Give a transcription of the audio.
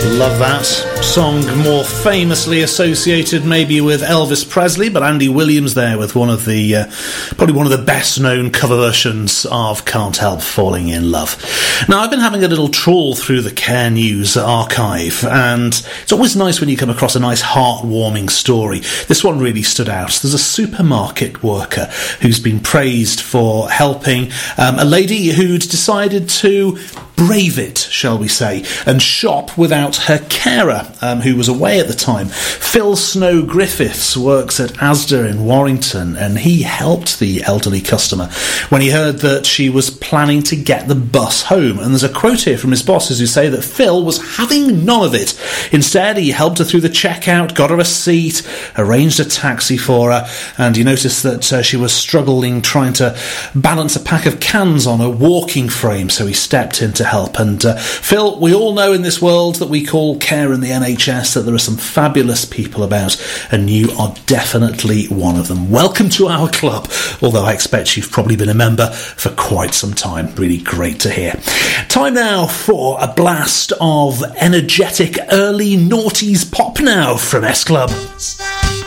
Love that. Song more famously associated maybe with Elvis Presley, but Andy Williams there with one of the probably one of the best known cover versions of Can't Help Falling in Love. Now, I've been having a little trawl through the Care News archive, and it's always nice when you come across a nice heartwarming story. This one really stood out. There's a supermarket worker who's been praised for helping a lady who'd decided to brave it, shall we say, and shop without her carer, who was away at the time. Phil Snow Griffiths works at Asda in Warrington, and he helped the elderly customer when he heard that she was planning to get the bus home. And there's a quote here from his bosses who say that Phil was having none of it. Instead, he helped her through the checkout, got her a seat, arranged a taxi for her, and you noticed that she was struggling trying to balance a pack of cans on a walking frame, so he stepped in to help. And Phil, we all know in this world that we call care in the NHS that there are some fabulous people about, and you are definitely one of them. Welcome to our club, although I expect you've probably been a member for quite some time. Really great to hear. Time now for a blast of energetic early noughties pop now from S Club.